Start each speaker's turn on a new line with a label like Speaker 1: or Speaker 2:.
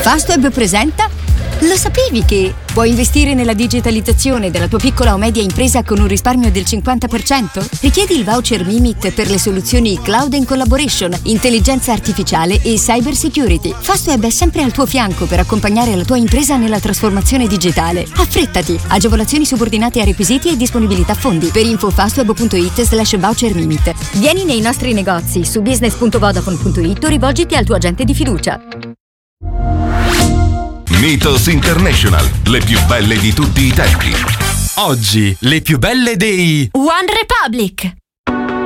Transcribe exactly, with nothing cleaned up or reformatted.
Speaker 1: Fastweb presenta. Lo sapevi che puoi investire nella digitalizzazione della tua piccola o media impresa con un risparmio del cinquanta per cento? Richiedi il voucher Mimit per le soluzioni Cloud and Collaboration, intelligenza artificiale e cyber security. Fastweb è sempre al tuo fianco per accompagnare la tua impresa nella trasformazione digitale. Affrettati! Agevolazioni subordinate a requisiti e disponibilità fondi. Per info fastweb.it slash voucher Mimit. Vieni nei nostri negozi su business punto vodafone punto it o rivolgiti al tuo agente di fiducia.
Speaker 2: Mythos International, le più belle di tutti i tempi.
Speaker 3: Oggi, le più belle dei
Speaker 4: One Republic.